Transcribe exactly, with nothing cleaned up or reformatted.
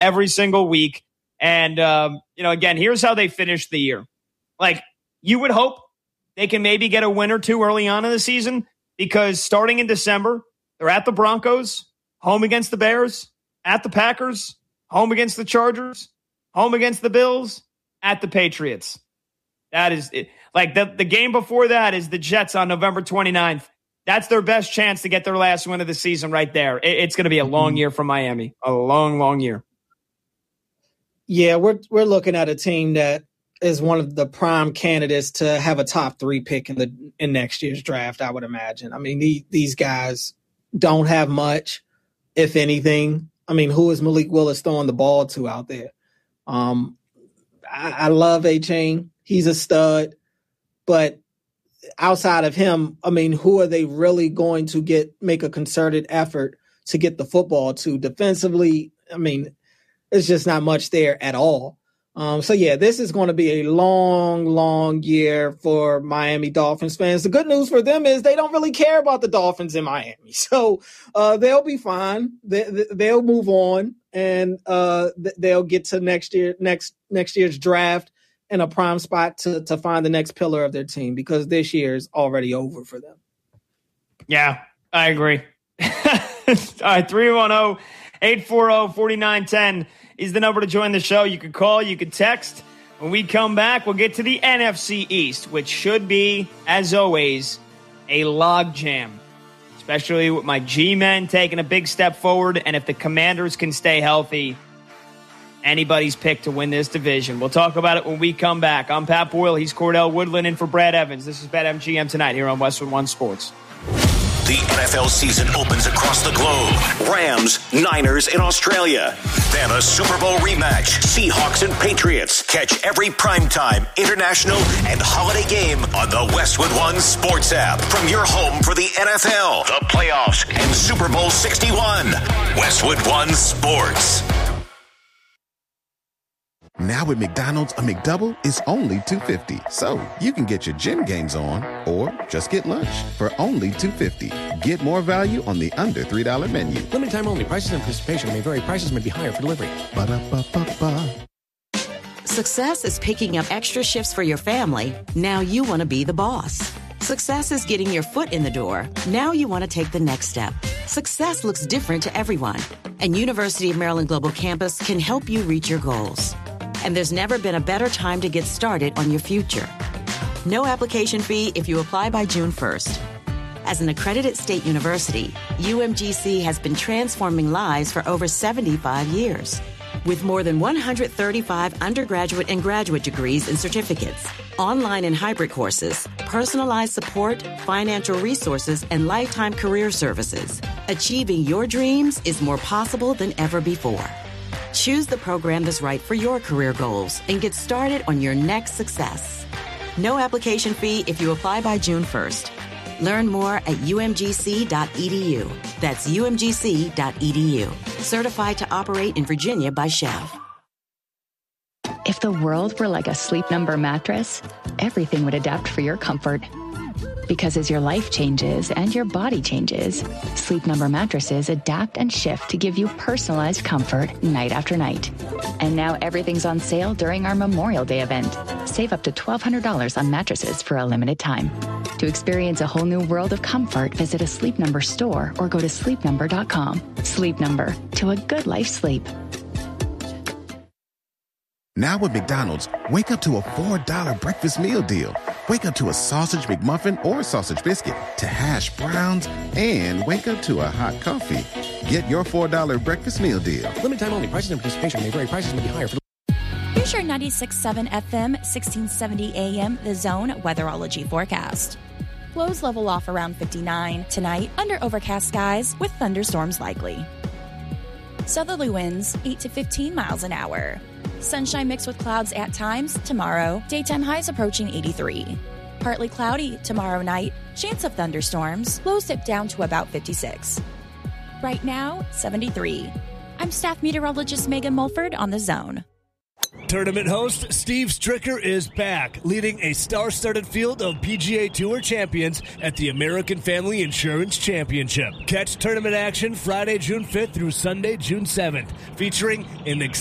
every single week. And, um, you know, again, here's how they finished the year. Like, you would hope they can maybe get a win or two early on in the season, because starting in December, they're at the Broncos, home against the Bears, at the Packers, home against the Chargers, home against the Bills, at the Patriots. That is it. Like, the, the game before that is the Jets on November twenty-ninth. That's their best chance to get their last win of the season right there. It, it's going to be a long year for Miami. A long, long year. Yeah, we're we're looking at a team that is one of the prime candidates to have a top three pick in the in next year's draft, I would imagine. I mean, the, these guys don't have much, if anything. I mean, who is Malik Willis throwing the ball to out there? Um, I, I love A-Chain. He's a stud. But outside of him, I mean, who are they really going to get make a concerted effort to get the football to defensively? I mean, it's just not much there at all. Um, so, yeah, this is going to be a long, long year for Miami Dolphins fans. The good news for them is they don't really care about the Dolphins in Miami. So uh, they'll be fine. They, they'll move on, and uh, they'll get to next year, next next year's draft in a prime spot to, to find the next pillar of their team, because this year is already over for them. Yeah, I agree. All right, three one zero, eight four zero, four nine one zero is the number to join the show. You could call, you could text. When we come back, we'll get to the N F C East, which should be, as always, a logjam, especially with my G-men taking a big step forward. And if the Commanders can stay healthy, anybody's pick to win this division. We'll talk about it when we come back. I'm Pat Boyle. He's Cordell Woodland in for Brad Evans. This is BetMGM Tonight here on Westwood One Sports. The N F L season opens across the globe. Rams, Niners in Australia. Then a Super Bowl rematch. Seahawks and Patriots. Catch every primetime, international, and holiday game on the Westwood One Sports app. From your home for the N F L, the playoffs, and Super Bowl sixty-one. Westwood One Sports. Now at McDonald's, a McDouble is only two dollars and fifty cents. So you can get your gym gains on or just get lunch for only two dollars and fifty cents. Get more value on the under three dollar menu. Limited time only. Prices and participation may vary. Prices may be higher for delivery. Ba-da-ba-ba-ba. Success is picking up extra shifts for your family. Now you want to be the boss. Success is getting your foot in the door. Now you want to take the next step. Success looks different to everyone, and University of Maryland Global Campus can help you reach your goals. And there's never been a better time to get started on your future. No application fee if you apply by June first. As an accredited state university, U M G C has been transforming lives for over seventy-five years. With more than one hundred thirty-five undergraduate and graduate degrees and certificates, online and hybrid courses, personalized support, financial resources, and lifetime career services, achieving your dreams is more possible than ever before. Choose the program that's right for your career goals and get started on your next success. No application fee if you apply by June first. Learn more at U M G C dot E D U. That's U M G C dot E D U. Certified to operate in Virginia by Chev. If the world were like a Sleep Number mattress, everything would adapt for your comfort. Because as your life changes and your body changes, Sleep Number mattresses adapt and shift to give you personalized comfort night after night. And now everything's on sale during our Memorial Day event. Save up to twelve hundred dollars on mattresses for a limited time. To experience a whole new world of comfort, visit a Sleep Number store or go to sleep number dot com. Sleep Number, to a good life sleep. Now at McDonald's, wake up to a four dollar breakfast meal deal. Wake up to a sausage McMuffin or sausage biscuit, to hash browns, and wake up to a hot coffee. Get your four dollar breakfast meal deal. Limited time only. Prices and participation may vary. Prices may be higher for Here's your ninety-six point seven F M, sixteen seventy A M, The Zone weatherology forecast. Lows level off around fifty-nine. Tonight, under overcast skies with thunderstorms likely. Southerly winds, eight to fifteen miles an hour. Sunshine mixed with clouds at times tomorrow. Daytime highs approaching eighty-three. Partly cloudy tomorrow night. Chance of thunderstorms. Lows dip down to about fifty-six. Right now, seventy-three. I'm staff meteorologist Megan Mulford on The Zone. Tournament host Steve Stricker is back, leading a star-studded field of P G A Tour champions at the American Family Insurance Championship. Catch tournament action Friday, June fifth through Sunday, June seventh, featuring an